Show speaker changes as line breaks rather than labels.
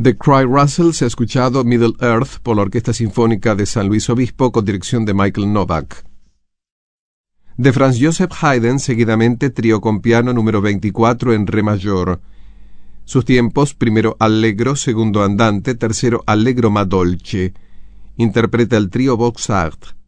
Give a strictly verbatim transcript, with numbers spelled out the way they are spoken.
De Craig Russell se ha escuchado Middle Earth por la Orquesta Sinfónica de San Luis Obispo con dirección de Michael Novak. De Franz Joseph Haydn, seguidamente trío con piano número veinticuatro en re mayor. Sus tiempos: primero allegro, segundo andante, tercero allegro ma dolce. Interpreta el trío Vox Art.